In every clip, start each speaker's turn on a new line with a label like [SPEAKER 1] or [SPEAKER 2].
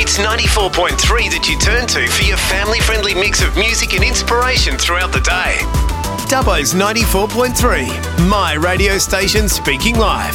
[SPEAKER 1] It's 94.3 that you turn to for your family-friendly mix of music and inspiration throughout the day. Dubbo's 94.3, my radio station speaking live.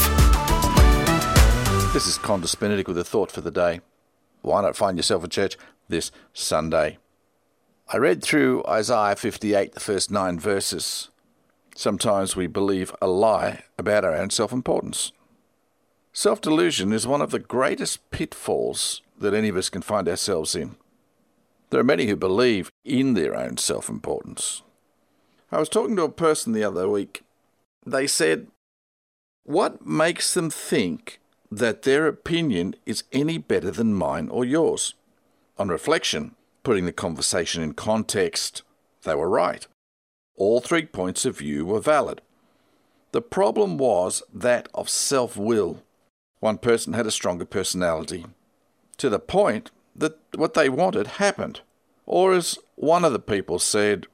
[SPEAKER 2] This is Qantas Benedict with a thought for the day. Why not find yourself a church this Sunday? I read through Isaiah 58, the first 9 verses. Sometimes we believe a lie about our own self-importance. Self-delusion is one of the greatest pitfalls that any of us can find ourselves in. There are many who believe in their own self-importance. I was talking to a person the other week. They said, what makes them think that their opinion is any better than mine or yours? On reflection, putting the conversation in context, they were right. All 3 points of view were valid. The problem was that of self-will. One person had a stronger personality, to the point that what they wanted happened. Or as one of the people said,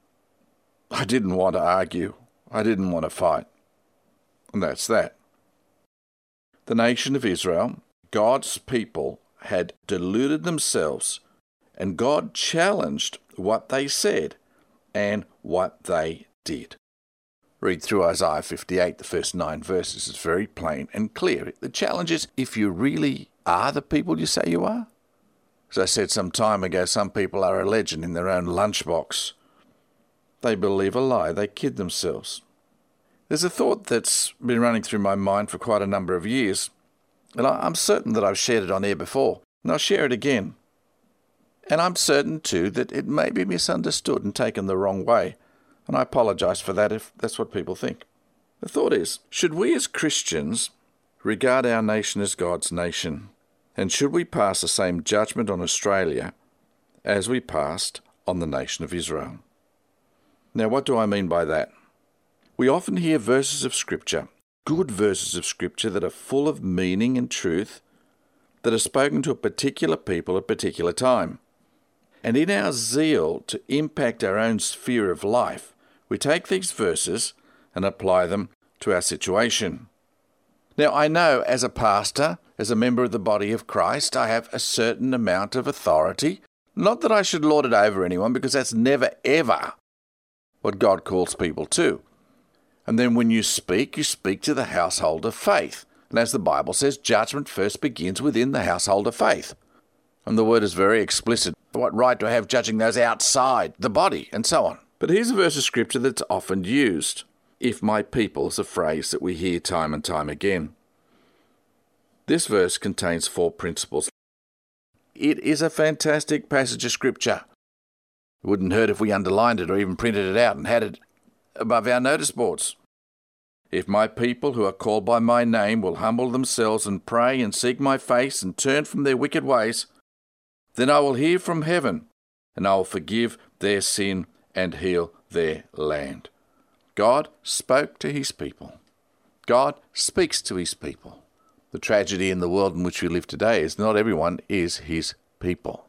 [SPEAKER 2] I didn't want to argue. I didn't want to fight. And that's that. The nation of Israel, God's people, had deluded themselves, and God challenged what they said and what they did. Read through Isaiah 58, the first 9 verses. It's very plain and clear. The challenge is if you really are the people you say you are. As I said some time ago, some people are a legend in their own lunchbox. They believe a lie. They kid themselves. There's a thought that's been running through my mind for quite a number of years, and I'm certain that I've shared it on air before, and I'll share it again. And I'm certain, too, that it may be misunderstood and taken the wrong way, and I apologise for that if that's what people think. The thought is, should we as Christians regard our nation as God's nation? And should we pass the same judgment on Australia as we passed on the nation of Israel? Now, what do I mean by that? We often hear verses of Scripture, good verses of Scripture that are full of meaning and truth, that are spoken to a particular people at a particular time. And in our zeal to impact our own sphere of life, we take these verses and apply them to our situation. Now, I know as a pastor, as a member of the body of Christ, I have a certain amount of authority. Not that I should lord it over anyone, because that's never, ever what God calls people to. And then when you speak to the household of faith. And as the Bible says, judgment first begins within the household of faith. And the word is very explicit. What right do I have judging those outside the body, and so on? But here's a verse of Scripture that's often used. If my people is a phrase that we hear time and time again. This verse contains 4 principles. It is a fantastic passage of Scripture. It wouldn't hurt if we underlined it or even printed it out and had it above our notice boards. If my people who are called by my name will humble themselves and pray and seek my face and turn from their wicked ways, then I will hear from heaven and I will forgive their sin and heal their land. God spoke to his people. God speaks to his people. The tragedy in the world in which we live today is not everyone is his people.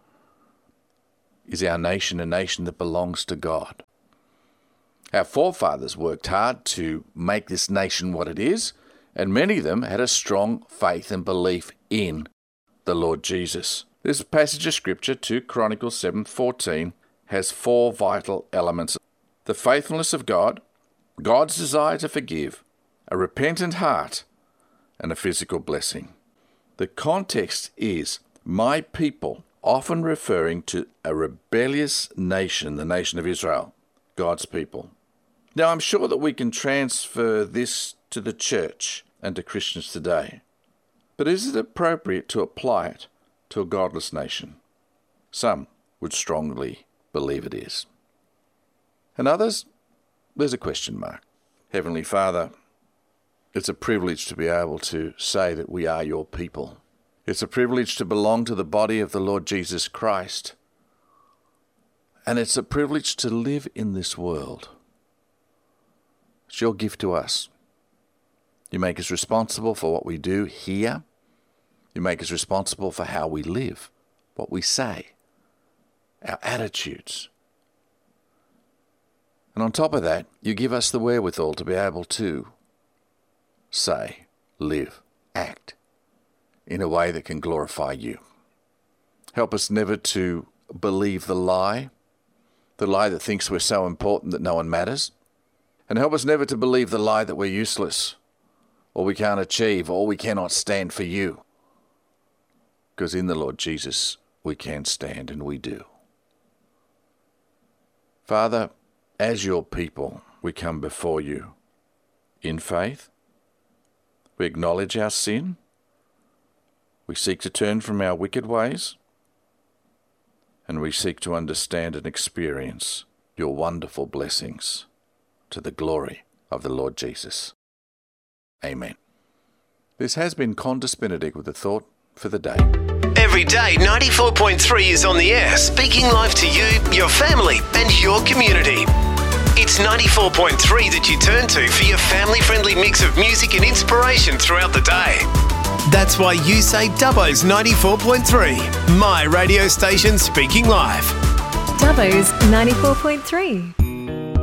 [SPEAKER 2] Is our nation a nation that belongs to God? Our forefathers worked hard to make this nation what it is, and many of them had a strong faith and belief in the Lord Jesus. This passage of Scripture, 2 Chronicles 7:14, has 4 vital elements. The faithfulness of God, God's desire to forgive, a repentant heart, and a physical blessing. The context is my people, often referring to a rebellious nation, the nation of Israel, God's people. Now, I'm sure that we can transfer this to the church and to Christians today. But is it appropriate to apply it to a godless nation? Some would strongly believe it is. And others, there's a question mark. Heavenly Father, it's a privilege to be able to say that we are your people. It's a privilege to belong to the body of the Lord Jesus Christ. And it's a privilege to live in this world. It's your gift to us. You make us responsible for what we do here. You make us responsible for how we live, what we say, our attitudes. And on top of that, you give us the wherewithal to be able to say, live, act in a way that can glorify you. Help us never to believe the lie that thinks we're so important that no one matters. And help us never to believe the lie that we're useless, or we can't achieve, or we cannot stand for you. Because in the Lord Jesus, we can stand, and we do. Father, as your people, we come before you in faith. We acknowledge our sin. We seek to turn from our wicked ways. And we seek to understand and experience your wonderful blessings to the glory of the Lord Jesus. Amen. This has been Qantas Benedict with a thought for the day.
[SPEAKER 1] Every day, 94.3 is on the air, speaking life to you, your family, and your community. It's 94.3 that you turn to for your family-friendly mix of music and inspiration throughout the day. That's why you say Dubbo's 94.3, my radio station speaking live.
[SPEAKER 3] Dubbo's 94.3.